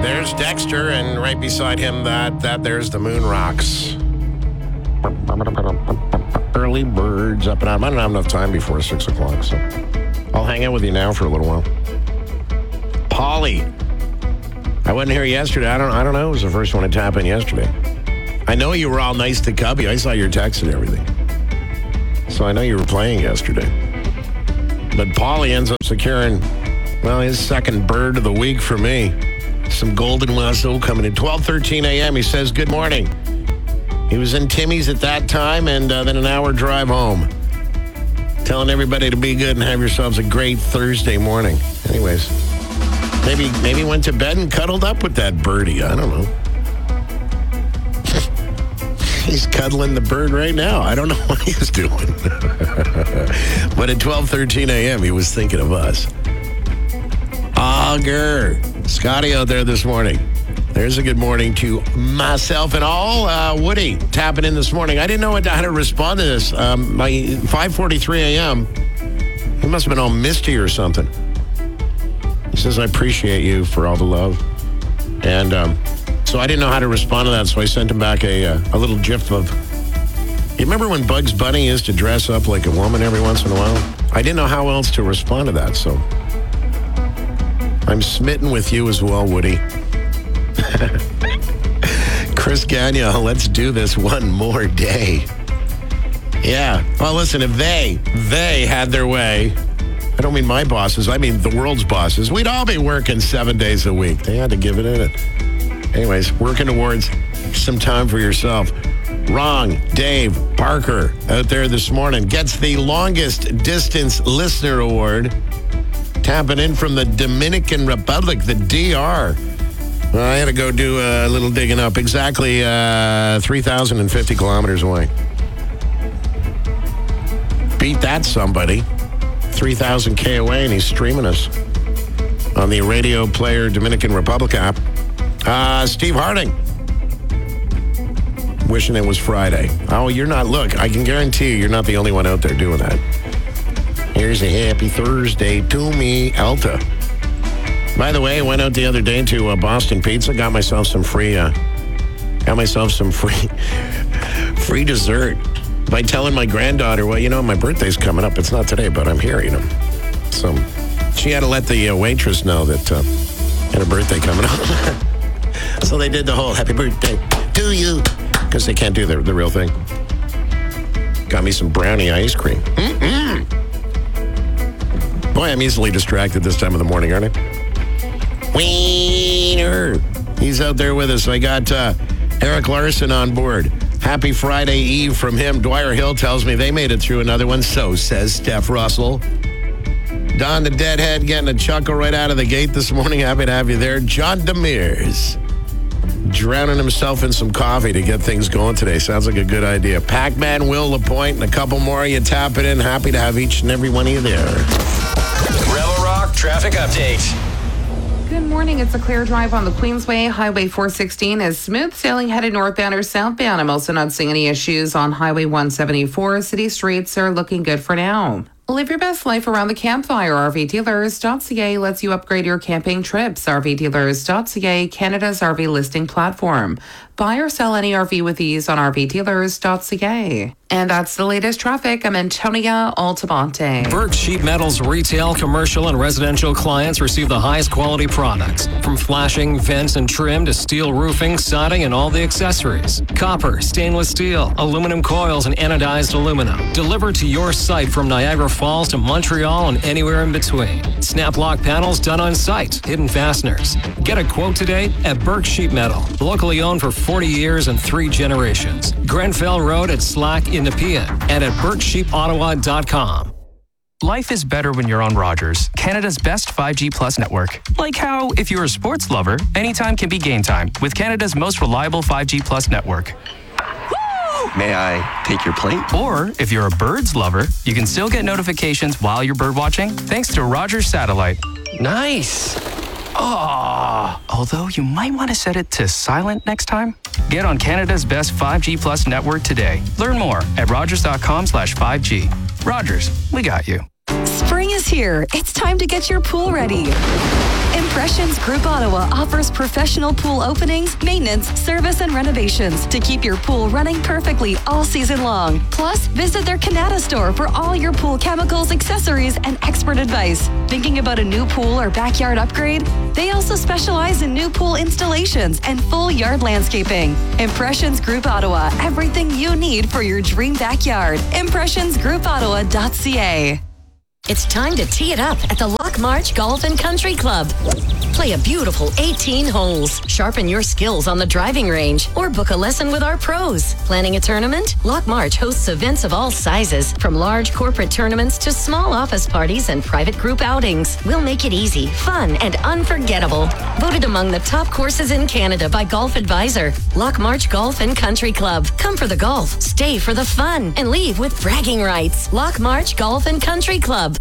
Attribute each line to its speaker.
Speaker 1: There's Dexter, and right beside him, there's the Moon Rocks. Early birds up and out. I don't have enough time before 6 o'clock, so I'll hang out with you now for a little while. Polly. I wasn't here yesterday. I don't know. It was the first one to tap in yesterday. I know you were all nice to Cubby. I saw your text and everything. So I know you were playing yesterday. But Polly ends up securing, his second bird of the week for me. Some golden lasso coming in 12:13 a.m. He says, good morning. He was in Timmy's at that time and then an hour drive home. Telling everybody to be good and have yourselves a great Thursday morning. Anyways, maybe went to bed and cuddled up with that birdie. I don't know. He's cuddling the bird right now. I don't know what he's doing. But at 12:13 a.m., he was thinking of us. Auger. Scotty out there this morning. There's a good morning to myself and all. Woody tapping in this morning. I didn't know how to respond to this. By 5:43 a.m., he must have been all misty or something. He says, I appreciate you for all the love. And so I didn't know how to respond to that, so I sent him back a little gif of... You remember when Bugs Bunny used to dress up like a woman every once in a while? I didn't know how else to respond to that, so... I'm smitten with you as well, Woody. Chris Gagne, let's do this one more day. Yeah. Well, listen, if they had their way, I don't mean my bosses, I mean the world's bosses, we'd all be working 7 days a week. They had to give it in it. Anyways, working towards some time for yourself. Wrong. Dave Parker out there this morning gets the longest distance listener award. Tapping in from the Dominican Republic, the DR. Well, I had to go do a little digging up. Exactly 3,050 kilometers away. Beat that, somebody. 3,000 K away, and he's streaming us on the Radio Player Dominican Republic app. Steve Harding. Wishing it was Friday. Oh, you're not. Look, I can guarantee you're not the only one out there doing that. Here's a happy Thursday to me, Alta. By the way, I went out the other day to Boston Pizza, got myself some free dessert by telling my granddaughter, well, my birthday's coming up. It's not today, but I'm here, So she had to let the waitress know that had a birthday coming up. So they did the whole happy birthday to you, because they can't do the real thing. Got me some brownie ice cream. Mm-mm. Boy, I'm easily distracted this time of the morning, aren't I? Wiener. He's out there with us. I got Eric Larson on board. Happy Friday Eve from him. Dwyer Hill tells me they made it through another one. So says Steph Russell. Don the Deadhead getting a chuckle right out of the gate this morning. Happy to have you there. John Demers drowning himself in some coffee to get things going today. Sounds like a good idea. Pac-Man, Will Lapointe, and a couple more. You tap it in. Happy to have each and every one of you there.
Speaker 2: Rebel Rock traffic update.
Speaker 3: Good morning. It's a clear drive on the Queensway. Highway 416 is smooth sailing headed northbound or southbound. I'm also not seeing any issues on Highway 174. City streets are looking good for now. Live your best life around the campfire. RVDealers.ca lets you upgrade your camping trips. RVDealers.ca, Canada's RV listing platform. Buy or sell any RV with ease on RVDealers.ca. And that's the latest traffic. I'm Antonia Altamonte.
Speaker 4: Burke Sheet Metal's retail, commercial, and residential clients receive the highest quality products. From flashing, vents, and trim to steel roofing, siding, and all the accessories. Copper, stainless steel, aluminum coils, and anodized aluminum. Delivered to your site from Niagara Falls to Montreal and anywhere in between. Snap lock panels done on site. Hidden fasteners. Get a quote today at Burke Sheet Metal. Locally owned for 40 years and 3 generations. Grenfell Road at Slack in Nepean and at BurkeSheepOttawa.com.
Speaker 5: Life is better when you're on Rogers, Canada's best 5G Plus network. Like how, if you're a sports lover, anytime can be game time with Canada's most reliable 5G Plus network.
Speaker 6: May I take your plate?
Speaker 5: Or, if you're a birds lover, you can still get notifications while you're bird watching thanks to Rogers Satellite.
Speaker 6: Nice.
Speaker 5: Although you might want to set it to silent next time. Get on Canada's best 5G Plus network today. Learn more at rogers.com/5G. Rogers, we got you.
Speaker 7: Spring is here. It's time to get your pool ready. And Impressions Group Ottawa offers professional pool openings, maintenance, service, and renovations to keep your pool running perfectly all season long. Plus, visit their Canada store for all your pool chemicals, accessories, and expert advice. Thinking about a new pool or backyard upgrade? They also specialize in new pool installations and full yard landscaping. Impressions Group Ottawa, everything you need for your dream backyard. ImpressionsGroupOttawa.ca.
Speaker 8: It's time to tee it up at the Lock March Golf and Country Club. Play a beautiful 18 holes, sharpen your skills on the driving range, or book a lesson with our pros. Planning a tournament? Lock March hosts events of all sizes, from large corporate tournaments to small office parties and private group outings. We'll make it easy, fun, and unforgettable. Voted among the top courses in Canada by Golf Advisor. Lock March Golf and Country Club. Come for the golf, stay for the fun, and leave with bragging rights. Lock March Golf and Country Club.